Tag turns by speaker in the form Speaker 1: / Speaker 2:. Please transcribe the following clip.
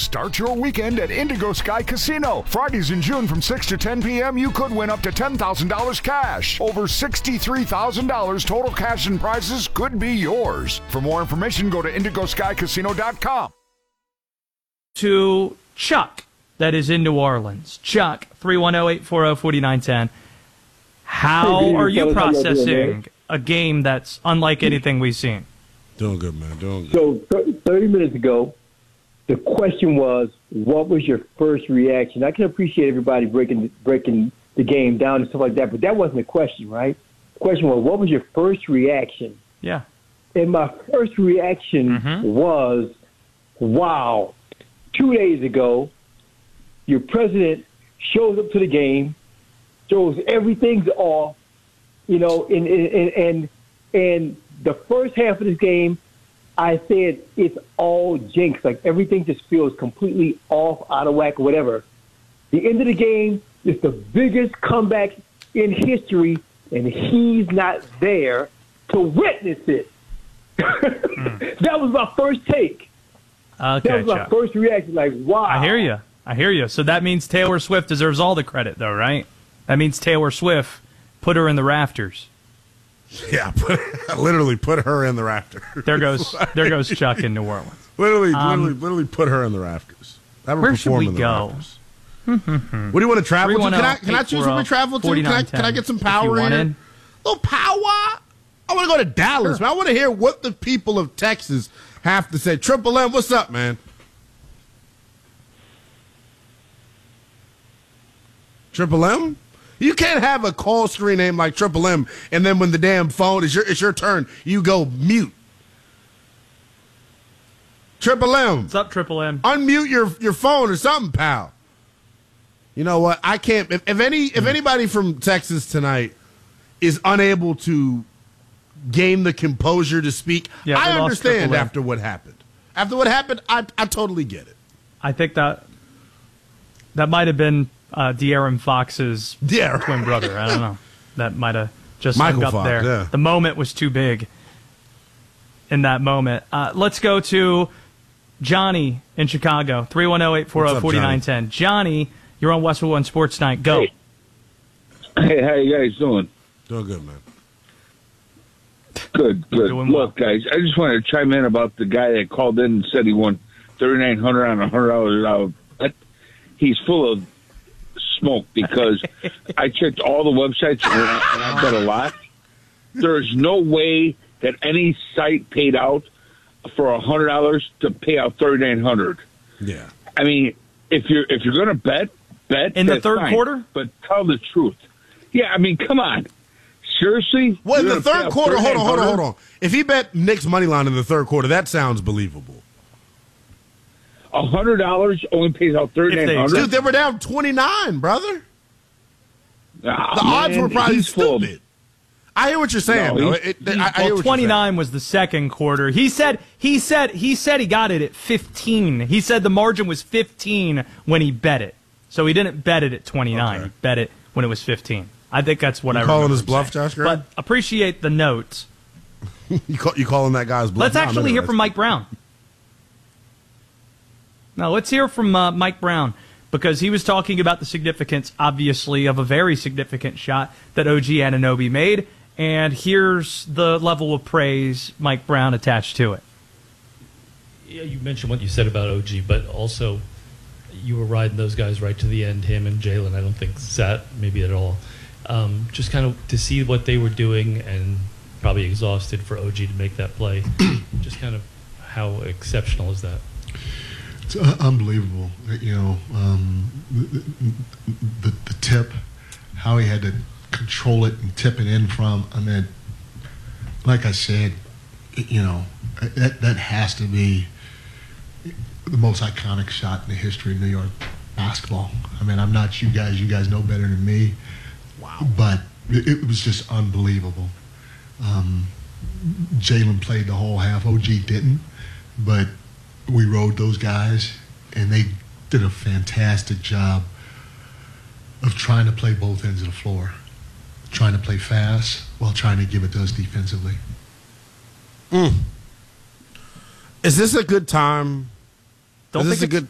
Speaker 1: Start your weekend at Indigo Sky Casino. Fridays in June from 6 to 10 p.m., you could win up to $10,000 cash. Over $63,000 total cash and prizes could be yours. For more information, go to indigoskycasino.com.
Speaker 2: To Chuck, that is in New Orleans. Chuck, 310-840-4910. How are you processing a game that's unlike anything we've seen?
Speaker 3: Doing good, man. Doing good.
Speaker 4: So 30 minutes ago, the question was, what was your first reaction? I can appreciate everybody breaking the game down and stuff like that, but that wasn't the question, right? The question was, what was your first reaction?
Speaker 2: Yeah.
Speaker 4: And my first reaction was, wow, 2 days ago, your president shows up to the game, shows everything's off, you know, and the first half of this game, I said it's all jinx. Like, everything just feels completely off, out of whack, or whatever. The end of the game is the biggest comeback in history, and he's not there to witness it. That was my first take.
Speaker 2: Okay,
Speaker 4: that was my first reaction. Like, wow.
Speaker 2: I hear you. So that means Taylor Swift deserves all the credit, though, right? That means Taylor Swift put her in the rafters.
Speaker 3: Yeah, literally put her in the rafters.
Speaker 2: There goes Chuck in New Orleans.
Speaker 3: Literally put her in the rafters. Have her
Speaker 2: Where should we
Speaker 3: perform in the
Speaker 2: go?
Speaker 3: rafters. What do you want to travel to? Can I choose where we travel to? Can I get some power in? A little power? I want to go to Dallas, man. I want to hear what the people of Texas have to say. Triple M, what's up, man? Triple M? You can't have a call screen name like Triple M, and then when the damn phone is your turn, you go mute. Triple M.
Speaker 2: What's up, Triple M?
Speaker 3: Unmute your phone or something, pal. You know what? I can't. If anybody from Texas tonight is unable to gain the composure to speak, I understand after what happened. After what happened, I totally get it.
Speaker 2: I think that might have been De'Aaron Fox's twin brother. I don't know. That might have just hung up there. Yeah. The moment was too big in that moment. Let's go to Johnny in Chicago, 310-840-4910. Johnny, you're on Westwood One Sports Night. Go.
Speaker 5: Hey, how you guys doing?
Speaker 3: Doing good, man.
Speaker 5: Good. Look, guys, I just wanted to chime in about the guy that called in and said he won $3,900 on a $100 bet. He's full of smoke, because I checked all the websites and I bet a lot. There's no way that any site paid out for $100 to pay out $3,900.
Speaker 3: Yeah.
Speaker 5: I mean, if you're gonna bet
Speaker 2: in the third quarter,
Speaker 5: but tell the truth. Yeah, I mean, come on. Seriously?
Speaker 3: Well, in the third quarter, hold on. If he bet Knicks money line in the third quarter, that sounds believable.
Speaker 5: $100 only pays out $3,900.
Speaker 3: Dude, they were down 29, brother. The odds were probably stupid. I hear what you're saying, though.
Speaker 2: 29 was the second quarter. He said he got it at 15. He said the margin was 15 when he bet it. So he didn't bet it at 29. Okay. He bet it when it was 15. I think that's what I remember.
Speaker 3: Calling his bluff, Josh Gray?
Speaker 2: But appreciate the notes.
Speaker 3: You calling that guy's bluff?
Speaker 2: Let's actually hear from Mike Brown. Now, let's hear from Mike Brown, because he was talking about the significance, obviously, of a very significant shot that OG Anunoby made, and here's the level of praise Mike Brown attached to it.
Speaker 6: Yeah, you mentioned what you said about OG, but also you were riding those guys right to the end, him and Jalen. I don't think Zat maybe at all. Just kind of to see what they were doing, and probably exhausted for OG to make that play. Just kind of how exceptional is that?
Speaker 7: It's unbelievable. You know, the tip, how he had to control it and tip it in from. I mean, like I said, you know, that has to be the most iconic shot in the history of New York basketball. I mean, I'm not you guys. You guys know better than me. Wow. But it was just unbelievable. Jalen played the whole half. OG didn't. But we rode those guys, and they did a fantastic job of trying to play both ends of the floor, trying to play fast while trying to give it to us defensively.
Speaker 3: Is this a good time? Is this a good